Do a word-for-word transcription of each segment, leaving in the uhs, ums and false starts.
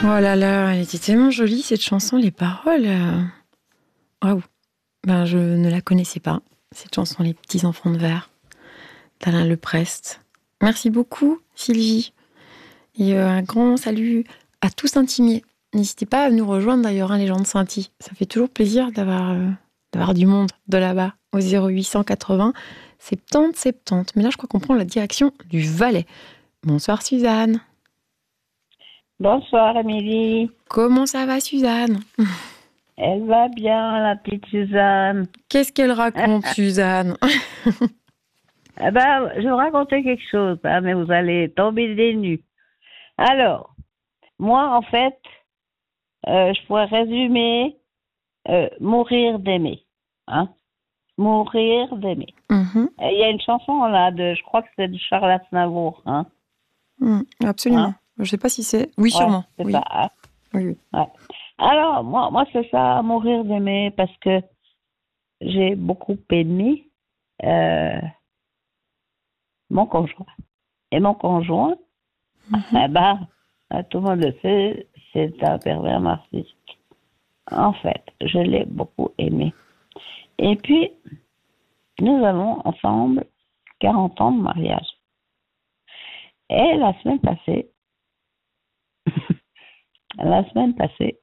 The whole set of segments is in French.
Oh là là, elle était tellement jolie cette chanson, les paroles. Waouh. Ben, je ne la connaissais pas, cette chanson Les petits enfants de verre d'Alain Leprest. Merci beaucoup, Sylvie. Et euh, un grand salut à tous Saint-Imier. N'hésitez pas à nous rejoindre d'ailleurs, hein, les gens de Saint-Y. Ça fait toujours plaisir d'avoir, euh, d'avoir du monde de là-bas, au zéro huit cent quatre-vingts soixante-dix soixante-dix. Mais là, je crois qu'on prend la direction du Valais. Bonsoir, Suzanne. Bonsoir, Amélie. Comment ça va, Suzanne? Elle va bien, la petite Suzanne. Qu'est-ce qu'elle raconte, Suzanne? Eh ben, je vais vous raconter quelque chose, hein, mais vous allez tomber des nues. Alors, moi, en fait, euh, je pourrais résumer euh, mourir d'aimer. Hein? Mourir d'aimer. Mm-hmm. Et il y a une chanson là, de, je crois que c'est de Charles Aznavour. Hein? Mm, absolument. Hein? Je ne sais pas si c'est... Oui, Ouais, sûrement. c'est Oui. ça. Hein? Oui, oui. Ouais. Alors, moi, moi c'est ça, mourir d'aimer, parce que j'ai beaucoup aimé euh, mon conjoint. Et mon conjoint, Mm-hmm. eh ben, euh, tout le monde le sait, c'est un pervers narcissique. En fait, je l'ai beaucoup aimé. Et puis, nous avons ensemble quarante ans de mariage. Et la semaine passée, la semaine passée,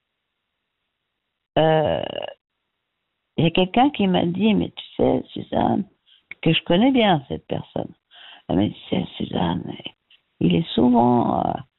euh, il y a quelqu'un qui m'a dit, mais tu sais, Suzanne, que je connais bien cette personne. Elle m'a dit, tu sais, Suzanne, il est souvent euh,